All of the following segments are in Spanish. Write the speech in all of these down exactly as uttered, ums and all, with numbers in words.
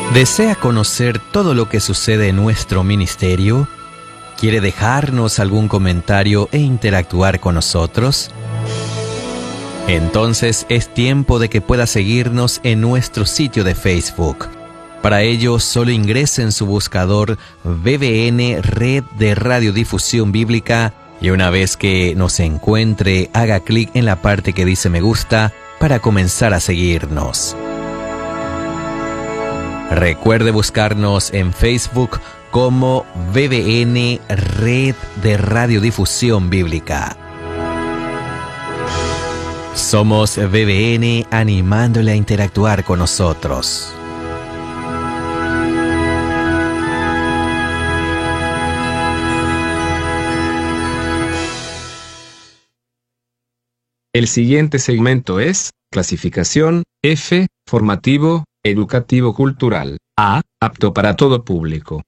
¿Desea conocer todo lo que sucede en nuestro ministerio? ¿Quiere dejarnos algún comentario e interactuar con nosotros? Entonces es tiempo de que pueda seguirnos en nuestro sitio de Facebook. Para ello, solo ingrese en su buscador B B N Red de Radiodifusión Bíblica y una vez que nos encuentre, haga clic en la parte que dice me gusta para comenzar a seguirnos. Recuerde buscarnos en Facebook como B B N Red de Radiodifusión Bíblica. Somos B B N animándole a interactuar con nosotros. El siguiente segmento es clasificación F, formativo, educativo cultural. A, apto para todo público.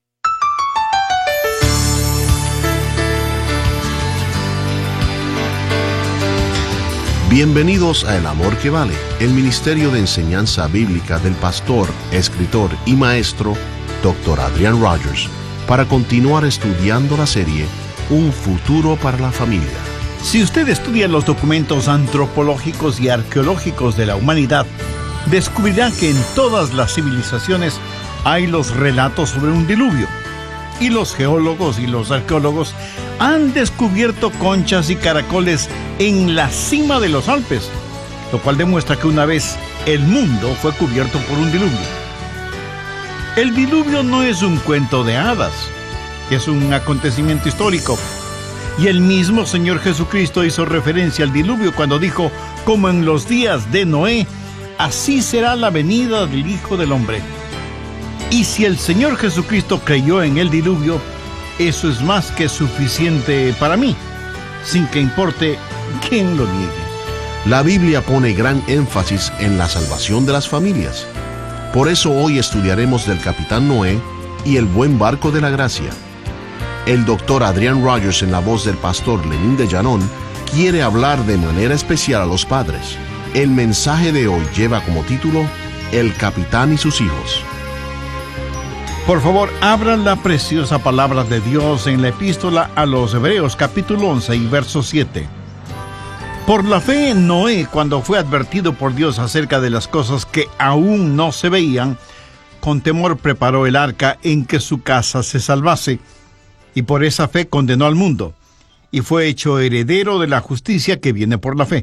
Bienvenidos a El Amor que Vale, el ministerio de enseñanza bíblica del pastor, escritor y maestro, doctor Adrian Rogers, para continuar estudiando la serie Un futuro para la familia. Si usted estudia los documentos antropológicos y arqueológicos de la humanidad, descubrirá que en todas las civilizaciones hay los relatos sobre un diluvio. Y los geólogos y los arqueólogos han descubierto conchas y caracoles en la cima de los Alpes, lo cual demuestra que una vez el mundo fue cubierto por un diluvio. El diluvio no es un cuento de hadas, es un acontecimiento histórico. Y el mismo Señor Jesucristo hizo referencia al diluvio cuando dijo, como en los días de Noé, así será la venida del Hijo del Hombre. Y si el Señor Jesucristo creyó en el diluvio, eso es más que suficiente para mí, sin que importe quién lo niegue. La Biblia pone gran énfasis en la salvación de las familias. Por eso hoy estudiaremos del capitán Noé y el buen barco de la gracia. El doctor Adrian Rogers, en la voz del pastor Lenín de Llanón, quiere hablar de manera especial a los padres. El mensaje de hoy lleva como título El capitán y sus hijos. Por favor, abran la preciosa palabra de Dios en la epístola a los Hebreos, capítulo once y verso siete. Por la fe, Noé, cuando fue advertido por Dios acerca de las cosas que aún no se veían, con temor preparó el arca en que su casa se salvase, y por esa fe condenó al mundo, y fue hecho heredero de la justicia que viene por la fe.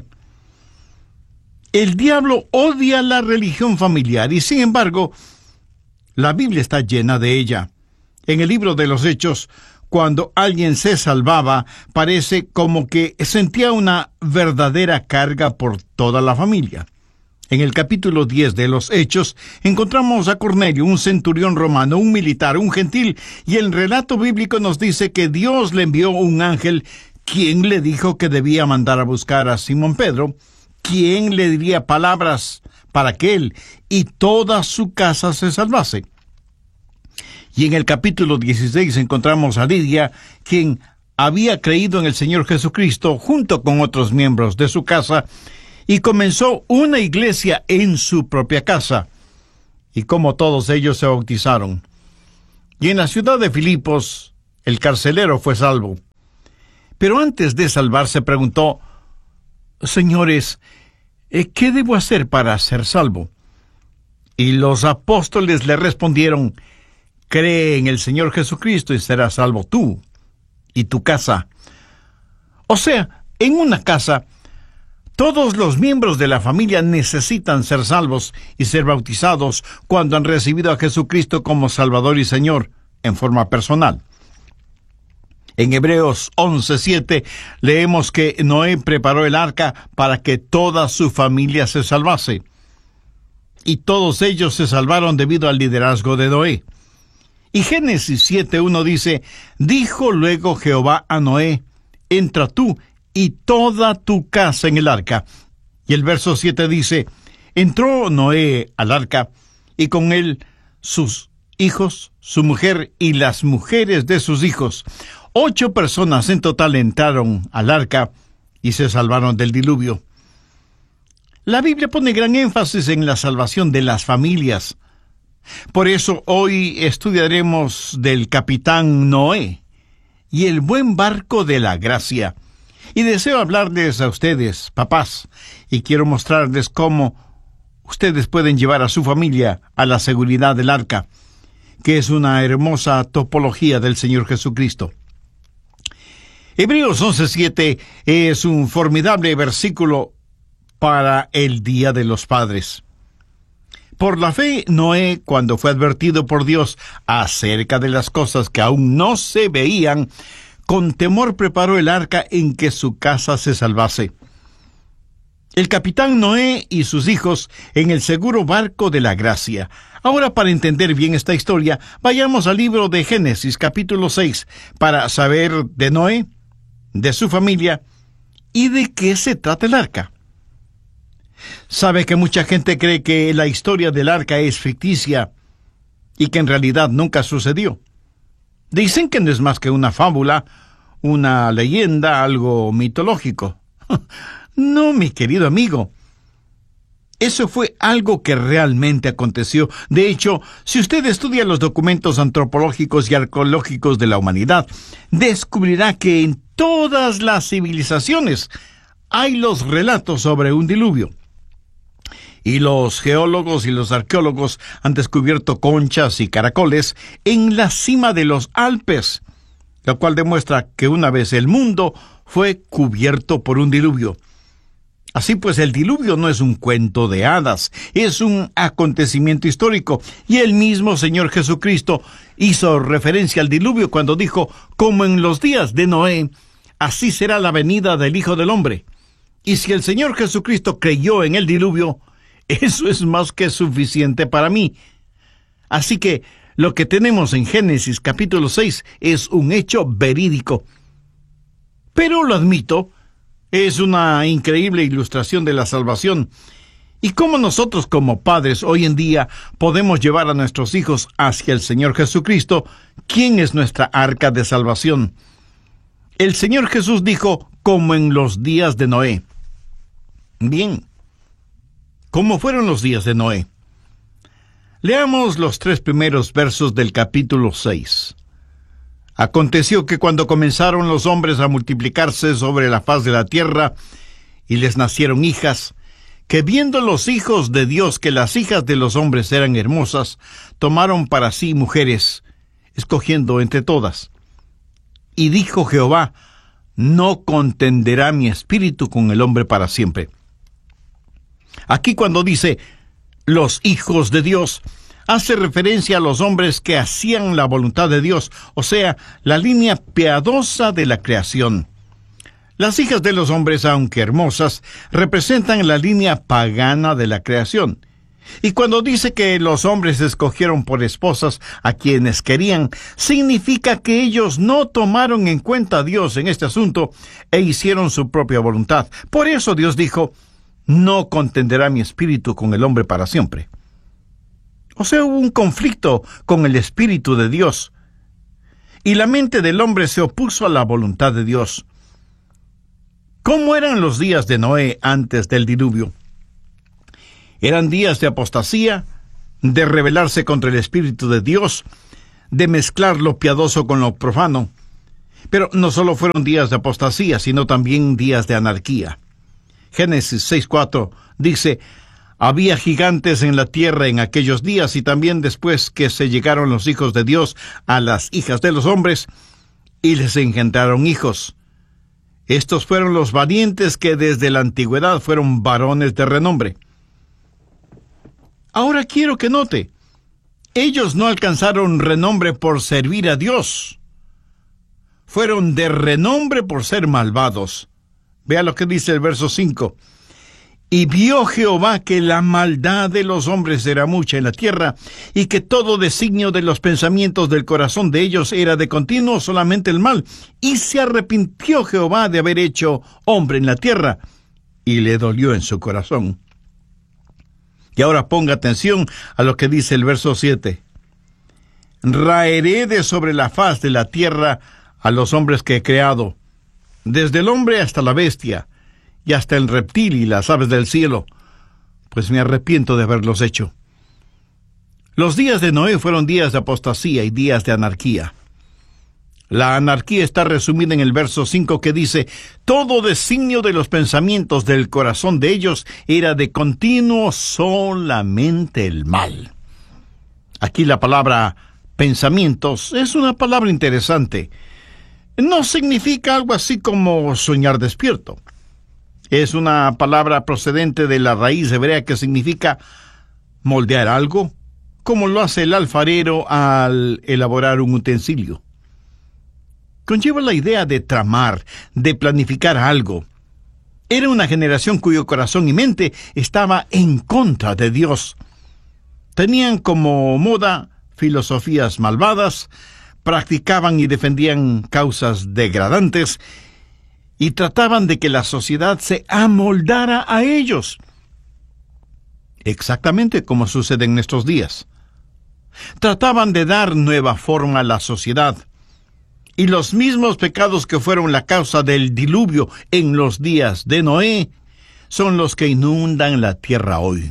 El diablo odia la religión familiar, y sin embargo, la Biblia está llena de ella. En el libro de los Hechos, cuando alguien se salvaba, parece como que sentía una verdadera carga por toda la familia. En el capítulo diez de los Hechos, encontramos a Cornelio, un centurión romano, un militar, un gentil, y el relato bíblico nos dice que Dios le envió un ángel, quien le dijo que debía mandar a buscar a Simón Pedro, quien le diría palabras para que él y toda su casa se salvase. Y en el capítulo dieciséis encontramos a Lidia, quien había creído en el Señor Jesucristo junto con otros miembros de su casa, y comenzó una iglesia en su propia casa, y como todos ellos se bautizaron. Y en la ciudad de Filipos, el carcelero fue salvo. Pero antes de salvarse preguntó, Señores, ¿qué debo hacer para ser salvo? Y los apóstoles le respondieron, cree en el Señor Jesucristo y serás salvo tú y tu casa. O sea, en una casa, todos los miembros de la familia necesitan ser salvos y ser bautizados cuando han recibido a Jesucristo como Salvador y Señor en forma personal. En Hebreos once siete leemos que Noé preparó el arca para que toda su familia se salvase. Y todos ellos se salvaron debido al liderazgo de Noé. Y Génesis siete uno dice, dijo luego Jehová a Noé, entra tú y toda tu casa en el arca. Y el verso siete dice, entró Noé al arca, y con él sus hijos, su mujer y las mujeres de sus hijos. Ocho personas en total entraron al arca y se salvaron del diluvio. La Biblia pone gran énfasis en la salvación de las familias. Por eso hoy estudiaremos del capitán Noé y el buen barco de la gracia. Y deseo hablarles a ustedes, papás, y quiero mostrarles cómo ustedes pueden llevar a su familia a la seguridad del arca, que es una hermosa topología del Señor Jesucristo. Hebreos once siete es un formidable versículo para el Día de los Padres. Por la fe, Noé, cuando fue advertido por Dios acerca de las cosas que aún no se veían, con temor preparó el arca en que su casa se salvase. El capitán Noé y sus hijos en el seguro barco de la gracia. Ahora, para entender bien esta historia, vayamos al libro de Génesis, capítulo seis, para saber de Noé, de su familia y de qué se trata el arca. Sabe que mucha gente cree que la historia del arca es ficticia y que en realidad nunca sucedió. Dicen que no es más que una fábula, una leyenda, algo mitológico. No, mi querido amigo. Eso fue algo que realmente aconteció. De hecho, si usted estudia los documentos antropológicos y arqueológicos de la humanidad, descubrirá que en todas las civilizaciones hay los relatos sobre un diluvio. Y los geólogos y los arqueólogos han descubierto conchas y caracoles en la cima de los Alpes, lo cual demuestra que una vez el mundo fue cubierto por un diluvio. Así pues, el diluvio no es un cuento de hadas, es un acontecimiento histórico. Y el mismo Señor Jesucristo hizo referencia al diluvio cuando dijo, como en los días de Noé, así será la venida del Hijo del Hombre. Y si el Señor Jesucristo creyó en el diluvio, eso es más que suficiente para mí. Así que lo que tenemos en Génesis capítulo seis es un hecho verídico. Pero lo admito, es una increíble ilustración de la salvación. Y cómo nosotros como padres hoy en día podemos llevar a nuestros hijos hacia el Señor Jesucristo, quien es nuestra arca de salvación. El Señor Jesús dijo, como en los días de Noé. Bien, ¿cómo fueron los días de Noé? Leamos los tres primeros versos del capítulo seis. Aconteció que cuando comenzaron los hombres a multiplicarse sobre la faz de la tierra, y les nacieron hijas, que viendo los hijos de Dios que las hijas de los hombres eran hermosas, tomaron para sí mujeres, escogiendo entre todas. Y dijo Jehová, no contenderá mi espíritu con el hombre para siempre. Aquí cuando dice, los hijos de Dios, hace referencia a los hombres que hacían la voluntad de Dios, o sea, la línea piadosa de la creación. Las hijas de los hombres, aunque hermosas, representan la línea pagana de la creación. Y cuando dice que los hombres escogieron por esposas a quienes querían, significa que ellos no tomaron en cuenta a Dios en este asunto e hicieron su propia voluntad. Por eso Dios dijo, no contenderá mi espíritu con el hombre para siempre. O sea, hubo un conflicto con el Espíritu de Dios, y la mente del hombre se opuso a la voluntad de Dios. ¿Cómo eran los días de Noé antes del diluvio? Eran días de apostasía, de rebelarse contra el Espíritu de Dios, de mezclar lo piadoso con lo profano. Pero no solo fueron días de apostasía, sino también días de anarquía. Génesis seis cuatro dice, había gigantes en la tierra en aquellos días, y también después que se llegaron los hijos de Dios a las hijas de los hombres, y les engendraron hijos. Estos fueron los valientes que desde la antigüedad fueron varones de renombre. Ahora quiero que note, ellos no alcanzaron renombre por servir a Dios. Fueron de renombre por ser malvados. Vea lo que dice el verso cinco. Y vio Jehová que la maldad de los hombres era mucha en la tierra, y que todo designio de los pensamientos del corazón de ellos era de continuo solamente el mal. Y se arrepintió Jehová de haber hecho hombre en la tierra, y le dolió en su corazón. Y ahora ponga atención a lo que dice el verso siete. Raeré de sobre la faz de la tierra a los hombres que he creado, desde el hombre hasta la bestia, y hasta el reptil y las aves del cielo, pues me arrepiento de haberlos hecho. Los días de Noé fueron días de apostasía y días de anarquía. La anarquía está resumida en el verso cinco que dice: todo designio de los pensamientos del corazón de ellos era de continuo solamente el mal. Aquí la palabra pensamientos es una palabra interesante. No significa algo así como soñar despierto. Es una palabra procedente de la raíz hebrea que significa moldear algo, como lo hace el alfarero al elaborar un utensilio. Conlleva la idea de tramar, de planificar algo. Era una generación cuyo corazón y mente estaba en contra de Dios. Tenían como moda filosofías malvadas, practicaban y defendían causas degradantes y trataban de que la sociedad se amoldara a ellos. Exactamente como sucede en nuestros días. Trataban de dar nueva forma a la sociedad. Y los mismos pecados que fueron la causa del diluvio en los días de Noé son los que inundan la tierra hoy.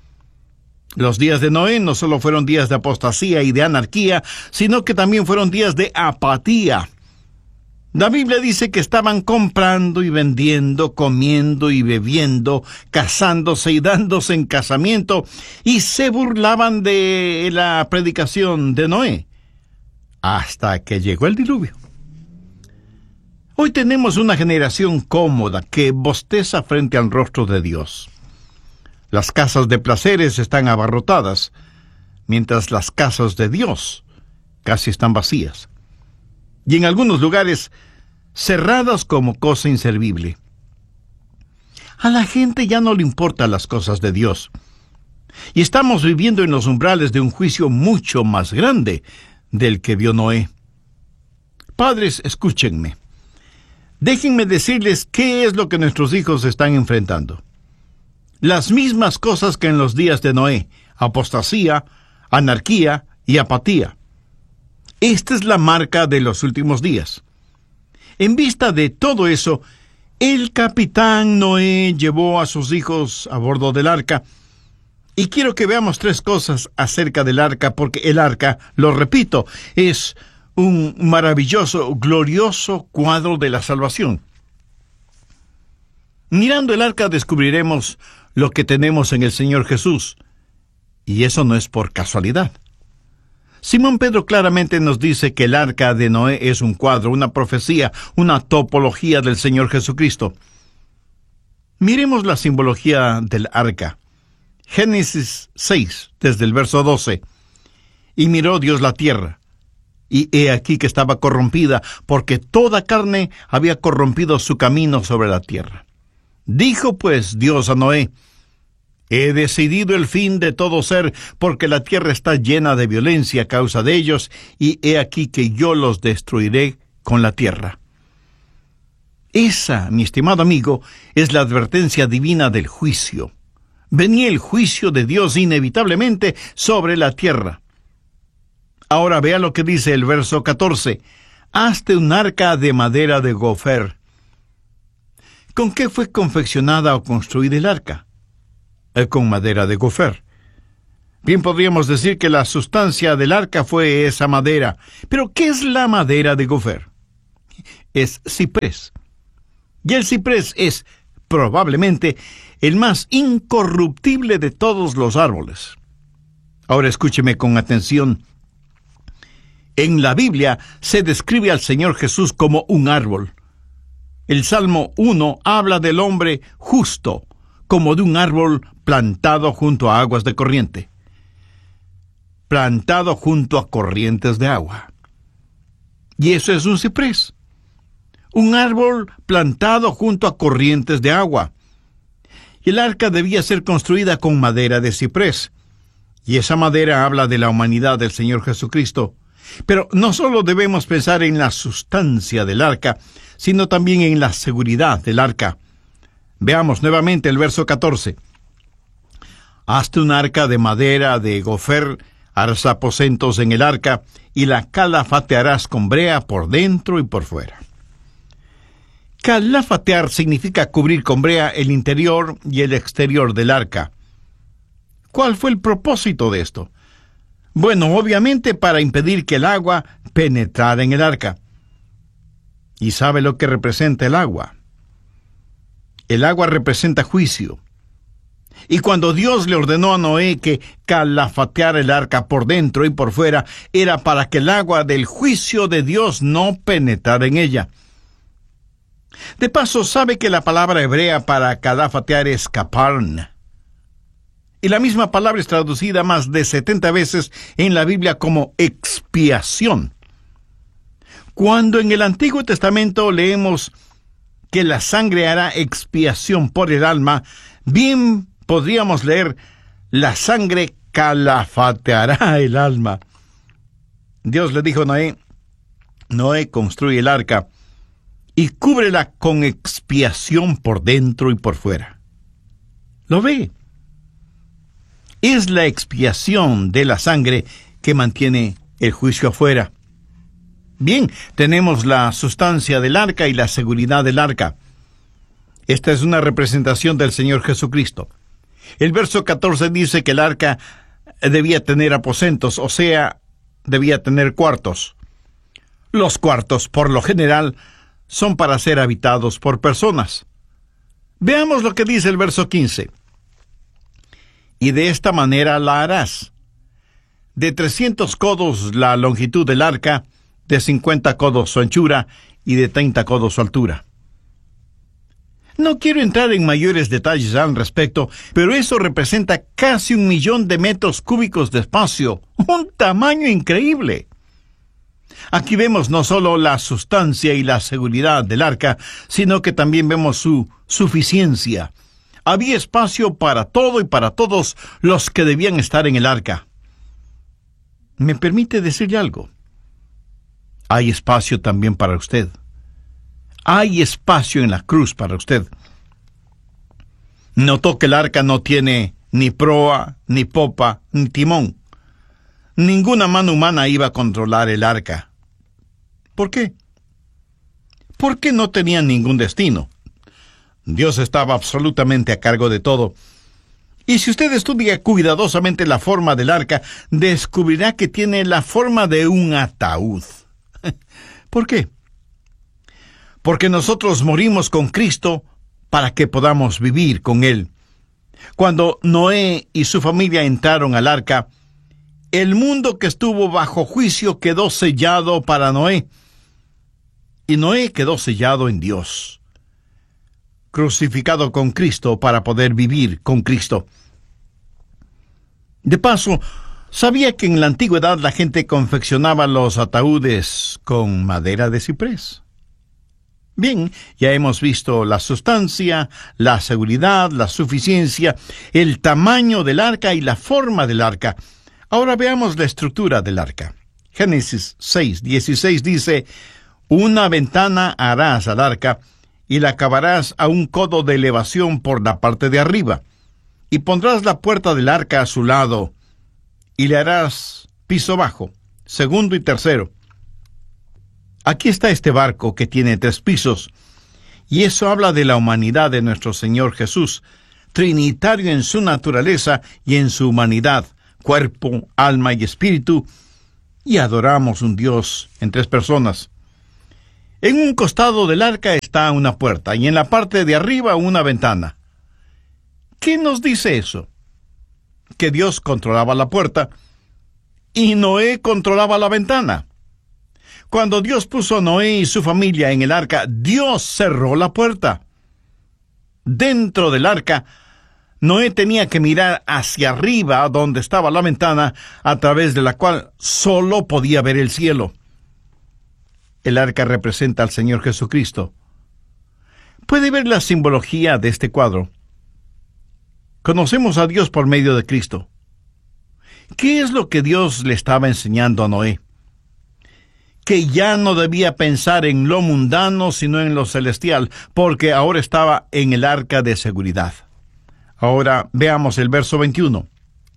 Los días de Noé no solo fueron días de apostasía y de anarquía, sino que también fueron días de apatía. La Biblia dice que estaban comprando y vendiendo, comiendo y bebiendo, casándose y dándose en casamiento, y se burlaban de la predicación de Noé, hasta que llegó el diluvio. Hoy tenemos una generación cómoda que bosteza frente al rostro de Dios. Las casas de placeres están abarrotadas, mientras las casas de Dios casi están vacías. Y en algunos lugares, cerradas como cosa inservible. A la gente ya no le importan las cosas de Dios. Y estamos viviendo en los umbrales de un juicio mucho más grande del que vio Noé. Padres, escúchenme. Déjenme decirles qué es lo que nuestros hijos están enfrentando. Las mismas cosas que en los días de Noé: apostasía, anarquía y apatía. Esta es la marca de los últimos días. En vista de todo eso, el capitán Noé llevó a sus hijos a bordo del arca. Y quiero que veamos tres cosas acerca del arca, porque el arca, lo repito, es un maravilloso, glorioso cuadro de la salvación. Mirando el arca descubriremos lo que tenemos en el Señor Jesús. Y eso no es por casualidad. Simón Pedro claramente nos dice que el arca de Noé es un cuadro, una profecía, una topología del Señor Jesucristo. Miremos la simbología del arca. Génesis seis, desde el verso doce. Y miró Dios la tierra, y he aquí que estaba corrompida, porque toda carne había corrompido su camino sobre la tierra. Dijo pues Dios a Noé: he decidido el fin de todo ser, porque la tierra está llena de violencia a causa de ellos, y he aquí que yo los destruiré con la tierra. Esa, mi estimado amigo, es la advertencia divina del juicio. Venía el juicio de Dios inevitablemente sobre la tierra. Ahora vea lo que dice el verso catorce. Hazte un arca de madera de gofer. ¿Con qué fue confeccionada o construida el arca? Eh, con madera de gofer. Bien, podríamos decir que la sustancia del arca fue esa madera. Pero, ¿qué es la madera de gofer? Es ciprés. Y el ciprés es, probablemente, el más incorruptible de todos los árboles. Ahora escúcheme con atención. En la Biblia se describe al Señor Jesús como un árbol. El Salmo uno habla del hombre justo, como de un árbol plantado junto a aguas de corriente. Plantado junto a corrientes de agua. Y eso es un ciprés. Un árbol plantado junto a corrientes de agua. Y el arca debía ser construida con madera de ciprés. Y esa madera habla de la humanidad del Señor Jesucristo. Pero no solo debemos pensar en la sustancia del arca, sino también en la seguridad del arca. Veamos nuevamente el verso catorce. Hazte un arca de madera de gofer, harás aposentos en el arca, y la calafatearás con brea por dentro y por fuera. Calafatear significa cubrir con brea el interior y el exterior del arca. ¿Cuál fue el propósito de esto? Bueno, obviamente para impedir que el agua penetrara en el arca. ¿Y sabe lo que representa el agua? El agua representa juicio. Y cuando Dios le ordenó a Noé que calafateara el arca por dentro y por fuera, era para que el agua del juicio de Dios no penetrara en ella. De paso, sabe que la palabra hebrea para calafatear es kaparn. Y la misma palabra es traducida más de setenta veces en la Biblia como expiación. Cuando en el Antiguo Testamento leemos que la sangre hará expiación por el alma, bien podríamos leer, la sangre calafateará el alma. Dios le dijo a Noé, Noé, construye el arca y cúbrela con expiación por dentro y por fuera. ¿Lo ve? Es la expiación de la sangre que mantiene el juicio afuera. Bien, tenemos la sustancia del arca y la seguridad del arca. Esta es una representación del Señor Jesucristo. El verso catorce dice que el arca debía tener aposentos, o sea, debía tener cuartos. Los cuartos, por lo general, son para ser habitados por personas. Veamos lo que dice el verso quince. Y de esta manera la harás. De trescientos codos la longitud del arca, de cincuenta codos su anchura y de treinta codos su altura. No quiero entrar en mayores detalles al respecto, pero eso representa casi un millón de metros cúbicos de espacio, un tamaño increíble. Aquí vemos no solo la sustancia y la seguridad del arca, sino que también vemos su suficiencia. Había espacio para todo y para todos los que debían estar en el arca. ¿Me permite decirle algo? Hay espacio también para usted. Hay espacio en la cruz para usted. Notó que el arca no tiene ni proa, ni popa, ni timón. Ninguna mano humana iba a controlar el arca. ¿Por qué? Porque no tenía ningún destino. Dios estaba absolutamente a cargo de todo. Y si usted estudia cuidadosamente la forma del arca, descubrirá que tiene la forma de un ataúd. ¿Por qué? Porque nosotros morimos con Cristo para que podamos vivir con Él. Cuando Noé y su familia entraron al arca, el mundo que estuvo bajo juicio quedó sellado para Noé. Y Noé quedó sellado en Dios, crucificado con Cristo para poder vivir con Cristo. De paso, ¿sabía que en la antigüedad la gente confeccionaba los ataúdes con madera de ciprés? Bien, ya hemos visto la sustancia, la seguridad, la suficiencia, el tamaño del arca y la forma del arca. Ahora veamos la estructura del arca. Génesis seis, dieciséis dice, una ventana harás al arca y la acabarás a un codo de elevación por la parte de arriba, y pondrás la puerta del arca a su lado, y le harás piso bajo, segundo y tercero. Aquí está este barco que tiene tres pisos, y eso habla de la humanidad de nuestro Señor Jesús, trinitario en su naturaleza y en su humanidad, cuerpo, alma y espíritu, y adoramos un Dios en tres personas. En un costado del arca está una puerta, y en la parte de arriba una ventana. ¿Qué nos dice eso? Que Dios controlaba la puerta, y Noé controlaba la ventana. Cuando Dios puso a Noé y su familia en el arca, Dios cerró la puerta. Dentro del arca, Noé tenía que mirar hacia arriba, donde estaba la ventana, a través de la cual solo podía ver el cielo. El arca representa al Señor Jesucristo. ¿Puede ver la simbología de este cuadro? Conocemos a Dios por medio de Cristo. ¿Qué es lo que Dios le estaba enseñando a Noé? Que ya no debía pensar en lo mundano, sino en lo celestial, porque ahora estaba en el arca de seguridad. Ahora veamos el verso veintiuno.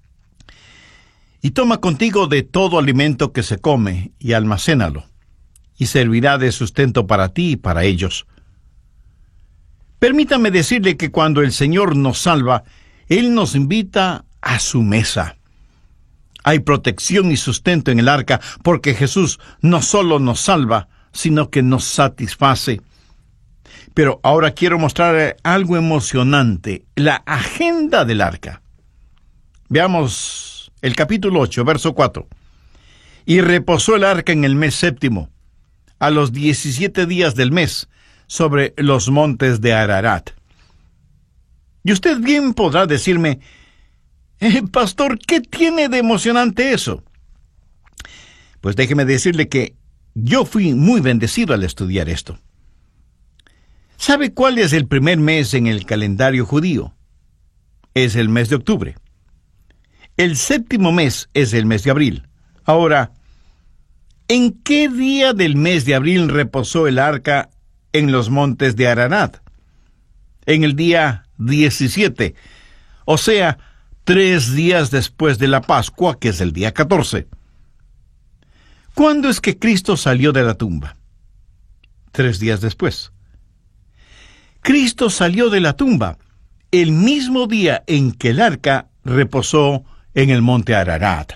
Y toma contigo de todo alimento que se come, y almacénalo, y servirá de sustento para ti y para ellos. Permítame decirle que cuando el Señor nos salva, Él nos invita a su mesa. Hay protección y sustento en el arca porque Jesús no solo nos salva, sino que nos satisface. Pero ahora quiero mostrar algo emocionante, la agenda del arca. Veamos el capítulo ocho, verso cuatro. Y reposó el arca en el mes séptimo, a los diecisiete días del mes, sobre los montes de Ararat. Y usted bien podrá decirme, eh, pastor, ¿qué tiene de emocionante eso? Pues déjeme decirle que yo fui muy bendecido al estudiar esto. ¿Sabe cuál es el primer mes en el calendario judío? Es el mes de octubre. El séptimo mes es el mes de abril. Ahora, ¿en qué día del mes de abril reposó el arca en los montes de Ararat? En el día diecisiete, o sea, tres días después de la Pascua, que es el día catorce. ¿Cuándo es que Cristo salió de la tumba? Tres días después. Cristo salió de la tumba el mismo día en que el arca reposó en el monte Ararat.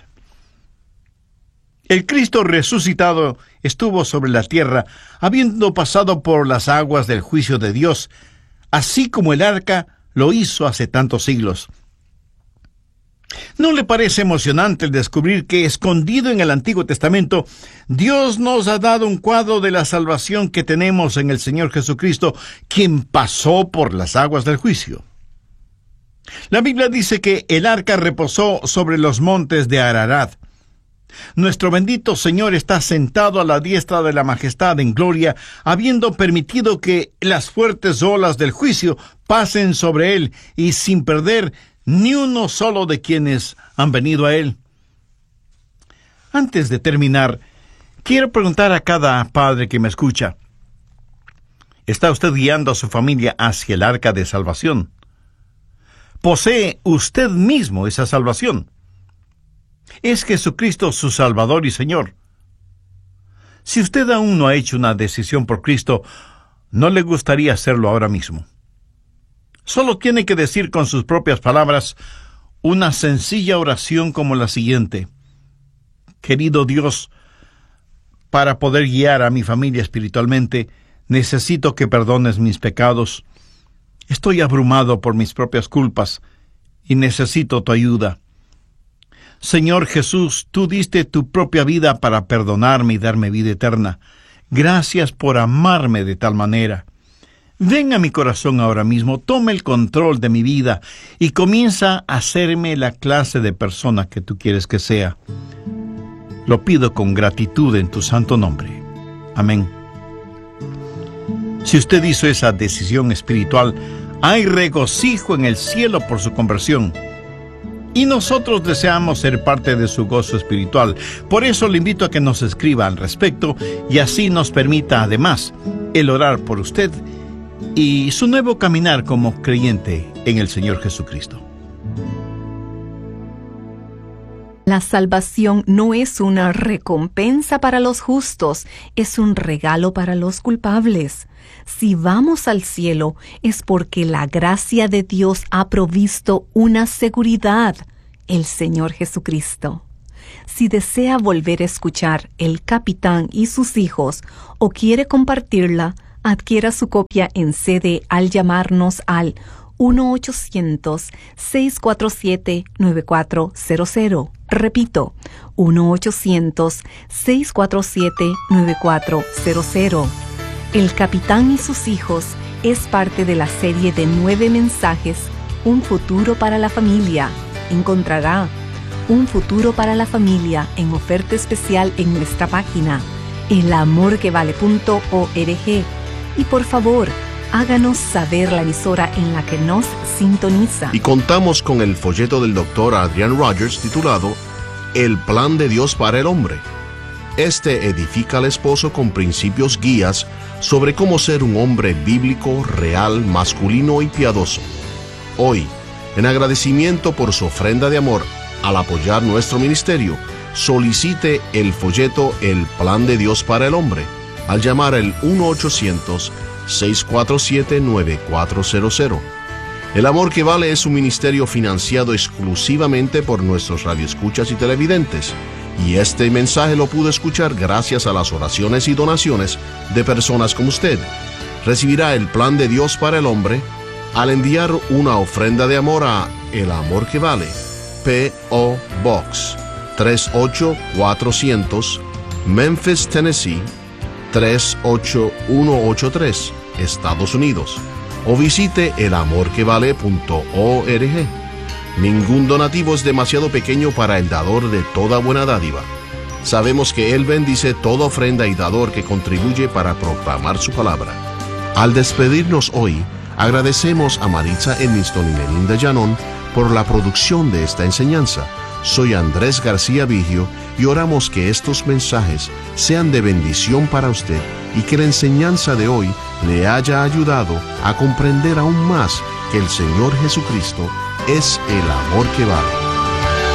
El Cristo resucitado estuvo sobre la tierra, habiendo pasado por las aguas del juicio de Dios, así como el arca lo hizo hace tantos siglos. ¿No le parece emocionante el descubrir que, escondido en el Antiguo Testamento, Dios nos ha dado un cuadro de la salvación que tenemos en el Señor Jesucristo, quien pasó por las aguas del juicio? La Biblia dice que el arca reposó sobre los montes de Ararat. Nuestro bendito Señor está sentado a la diestra de la majestad en gloria, habiendo permitido que las fuertes olas del juicio pasen sobre él y sin perder ni uno solo de quienes han venido a él. Antes de terminar, quiero preguntar a cada padre que me escucha, ¿está usted guiando a su familia hacia el arca de salvación? ¿Posee usted mismo esa salvación? ¿Es Jesucristo su Salvador y Señor? Si usted aún no ha hecho una decisión por Cristo, ¿no le gustaría hacerlo ahora mismo? Solo tiene que decir con sus propias palabras una sencilla oración como la siguiente: querido Dios, para poder guiar a mi familia espiritualmente, necesito que perdones mis pecados. Estoy abrumado por mis propias culpas y necesito tu ayuda. Señor Jesús, tú diste tu propia vida para perdonarme y darme vida eterna. Gracias por amarme de tal manera. Ven a mi corazón ahora mismo, toma el control de mi vida y comienza a hacerme la clase de persona que tú quieres que sea. Lo pido con gratitud en tu santo nombre. Amén. Si usted hizo esa decisión espiritual, hay regocijo en el cielo por su conversión. Y nosotros deseamos ser parte de su gozo espiritual. Por eso le invito a que nos escriba al respecto y así nos permita además el orar por usted y su nuevo caminar como creyente en el Señor Jesucristo. La salvación no es una recompensa para los justos, es un regalo para los culpables. Si vamos al cielo, es porque la gracia de Dios ha provisto una seguridad, el Señor Jesucristo. Si desea volver a escuchar El Capitán y sus hijos o quiere compartirla, adquiera su copia en C D al llamarnos al uno ochocientos, seis cuatro siete, nueve cuatro cero cero. Repito, uno ochocientos, seis cuatro siete, nueve cuatro cero cero. El Capitán y sus hijos es parte de la serie de nueve mensajes, Un futuro para la familia. Encontrará Un futuro para la familia en oferta especial en nuestra página, el amor que vale punto org. Y por favor, háganos saber la emisora en la que nos sintoniza. Y contamos con el folleto del doctor Adrian Rogers titulado El plan de Dios para el hombre. Este edifica al esposo con principios guías sobre cómo ser un hombre bíblico, real, masculino y piadoso. Hoy, en agradecimiento por su ofrenda de amor al apoyar nuestro ministerio, solicite el folleto El plan de Dios para el hombre al llamar al uno ochocientos, seis cuatro siete, nueve cuatro cero cero. El Amor que Vale es un ministerio financiado exclusivamente por nuestros radioescuchas y televidentes, y este mensaje lo pudo escuchar gracias a las oraciones y donaciones de personas como usted. Recibirá el plan de Dios para el hombre al enviar una ofrenda de amor a El Amor que Vale, P O Box tres ocho cuatrocientos, Memphis, Tennessee tres ocho uno ocho tres, Estados Unidos, o visite el amor que vale punto org. Ningún donativo es demasiado pequeño para el dador de toda buena dádiva. Sabemos que Él bendice toda ofrenda y dador que contribuye para proclamar su palabra. Al despedirnos hoy, agradecemos a Maritza Edmiston y Melinda Llanón por la producción de esta enseñanza. Soy Andrés García Vigio y oramos que estos mensajes sean de bendición para usted y que la enseñanza de hoy le haya ayudado a comprender aún más que el Señor Jesucristo es el amor que vale.